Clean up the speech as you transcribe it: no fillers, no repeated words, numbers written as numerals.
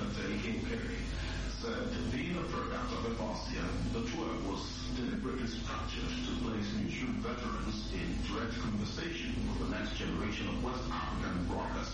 Senator A.K. Perry said, being a product of FRCN, the tour was deliberately structured to place newsroom veterans in direct conversation with the next generation of West African broadcasters.